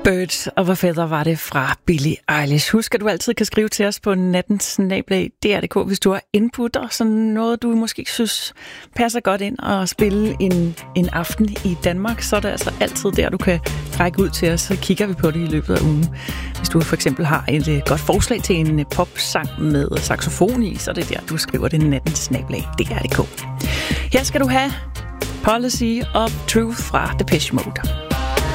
Birds of a Feather var det fra Billie Eilish. Husk, at du altid kan skrive til os på nattens@dr.dk, hvis du har input og sådan noget, du måske ikke synes passer godt ind og spille en aften i Danmark, så er det altså altid der, du kan række ud til os, så kigger vi på det i løbet af ugen. Hvis du for eksempel har et godt forslag til en popsang med saxofon i, så er det der, du skriver det nattens@dr.dk. Her skal du have Policy of Truth fra Depeche Mode.